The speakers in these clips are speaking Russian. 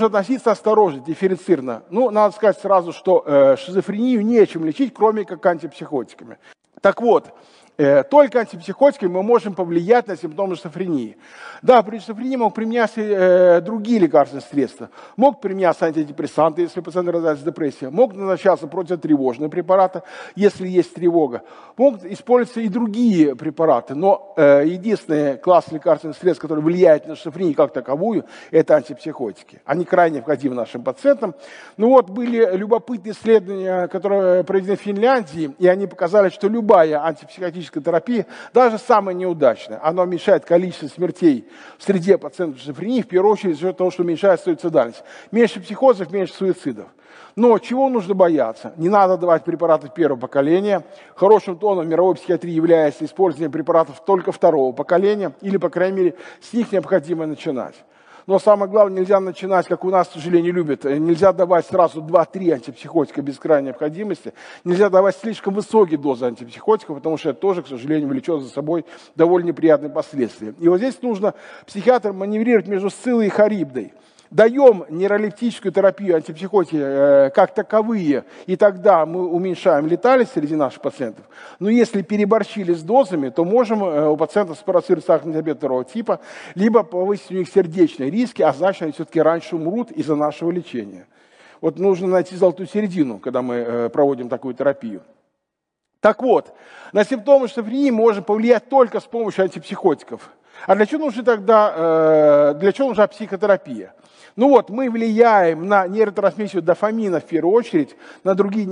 относиться осторожно, дифференцированно. Ну, надо сказать сразу, что шизофрению нечем лечить, кроме как антипсихотиками. Так вот, только антипсихотиками мы можем повлиять на симптомы шизофрении. Да, при шизофрении могут применяться другие лекарственные средства. Могут применяться антидепрессанты, если пациент рождается с депрессией. Могут назначаться противотревожные препараты, если есть тревога. Могут использоваться и другие препараты. Но единственный класс лекарственных средств, который влияет на шизофрению как таковую, это антипсихотики. Они крайне необходимы нашим пациентам. Ну вот, были любопытные исследования, которые проведены в Финляндии, и они показали, что любая антипсихотическая терапия, даже самая неудачная, она уменьшает количество смертей в среде пациентов с шизофренией, в первую очередь за счет того, что уменьшает суицидальность. Меньше психозов, меньше суицидов. Но чего нужно бояться? Не надо давать препараты первого поколения. Хорошим тоном в мировой психиатрии является использование препаратов только второго поколения, или, по крайней мере, с них необходимо начинать. Но самое главное, нельзя начинать, как у нас, к сожалению, любят. Нельзя давать сразу 2-3 антипсихотика без крайней необходимости. Нельзя давать слишком высокие дозы антипсихотиков, потому что это тоже, к сожалению, влечет за собой довольно неприятные последствия. И вот здесь нужно психиатрам маневрировать между сциллой и харибдой. Даем нейролептическую терапию, антипсихотики как таковые, и тогда мы уменьшаем летальность среди наших пациентов. Но если переборщили с дозами, то можем у пациентов спровоцировать сахарный диабет второго типа, либо повысить у них сердечные риски, а значит, они все-таки раньше умрут из-за нашего лечения. Вот нужно найти золотую середину, когда мы проводим такую терапию. Так вот, на симптомы шизофрении можно повлиять только с помощью антипсихотиков. А для чего нужна тогда психотерапия? Ну вот, мы влияем на нейротрансмиссию дофамина в первую очередь, на другие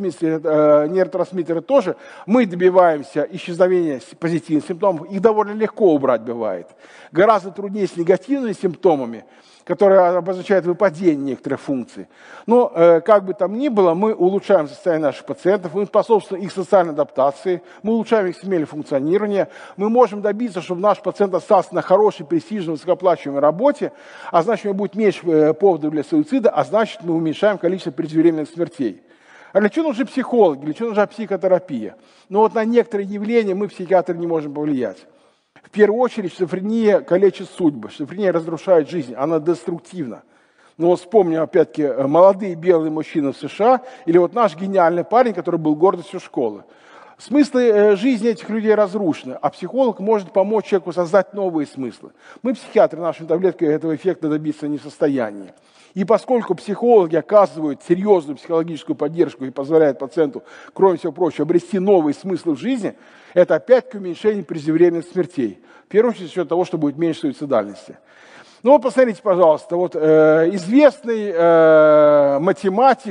нейротрансмиттеры тоже. Мы добиваемся исчезновения позитивных симптомов, их довольно легко убрать бывает. Гораздо труднее с негативными симптомами, которые обозначают выпадение некоторых функций. Но, как бы там ни было, мы улучшаем состояние наших пациентов, мы способствуем их социальной адаптации, мы улучшаем их семейное функционирование, мы можем добиться, чтобы наш пациент остался на хорошей, престижной, высокооплачиваемой работе, а значит, у него будет меньше поводов для суицида, а значит, мы уменьшаем количество преждевременных смертей. А для чего нужны психологи, для чего нужна психотерапия? Ну вот на некоторые явления мы, психиатры, не можем повлиять. В первую очередь, шизофрения калечит судьбы, шизофрения разрушает жизнь, она деструктивна. Но вот вспомним, опять-таки, молодые белые мужчины в США, или вот наш гениальный парень, который был гордостью школы. Смыслы жизни этих людей разрушены, а психолог может помочь человеку создать новые смыслы. Мы, психиатры, нашими таблетками этого эффекта добиться не в состоянии. И поскольку психологи оказывают серьезную психологическую поддержку и позволяют пациенту, кроме всего прочего, обрести новые смыслы в жизни, это опять-таки уменьшение преждевременных смертей. В первую очередь, за счет того, что будет меньше суицидальности. Ну вот посмотрите, пожалуйста, вот известный математик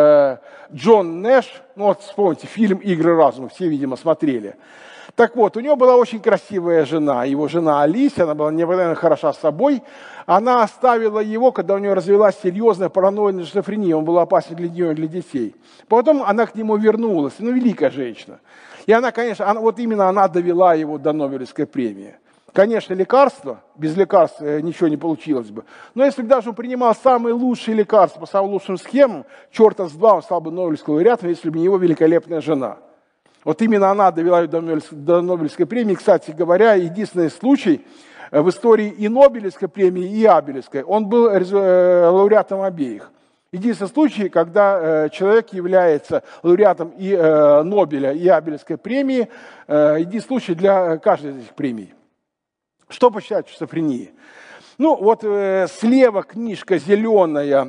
Джон Нэш, ну вот вспомните, фильм «Игры разума», все, видимо, смотрели. Так вот, у него была очень красивая жена, его жена Алисия, она была невероятно хороша собой. Она оставила его, когда у нее развилась серьезная параноидная шизофрения, он был опасен для нее и для детей. Потом она к нему вернулась, ну, великая женщина. И она, конечно, вот именно она довела его до Нобелевской премии. Конечно, лекарства, без лекарств ничего не получилось бы. Но если бы даже он принимал самые лучшие лекарства по самым лучшим схемам, черта с два, он стал бы Нобелевским лауреатом, если бы не его великолепная жена. Вот именно она довела ее до Нобелевской премии. Кстати говоря, единственный случай в истории и Нобелевской премии, и Абелевской. Он был лауреатом обеих. Единственный случай, когда человек является лауреатом и Нобеля, и Абелевской премии, единственный случай для каждой из этих премий. Что посчитать шизофренией? Ну, вот слева книжка зеленая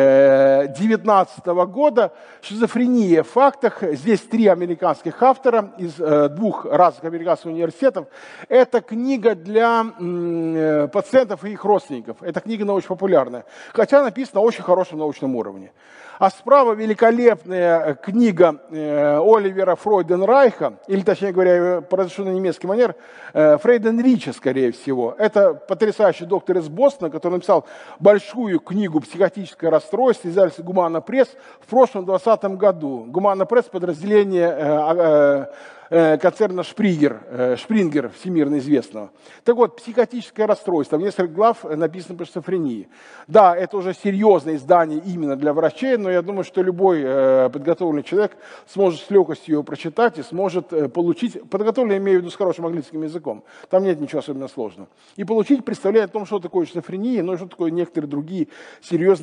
2019 года «Шизофрения в фактах». Здесь 3 американских автора из 2 разных американских университетов. Это книга для пациентов и их родственников. Эта книга научно-популярная, хотя написана на очень хорошем научном уровне. А справа великолепная книга Оливера Фройденрайха, или, точнее говоря, произошло на немецкий манер, Фрейденрича, скорее всего. Это потрясающий доктор из Бостона, который написал большую книгу «Психотическое расстройство», издательство «Гуманно Пресс» в прошлом 2020 году. «Гуманно Пресс» — подразделение концерна Шпрингер, всемирно известного. Так вот, психотическое расстройство, в нескольких глав написано по шизофрении. Да, это уже серьезное издание именно для врачей, но я думаю, что любой подготовленный человек сможет с легкостью его прочитать и сможет получить, подготовленный, имею в виду, с хорошим английским языком, там нет ничего особенно сложного, и получить представление о том, что такое шизофрения, но и что такое некоторые другие серьезные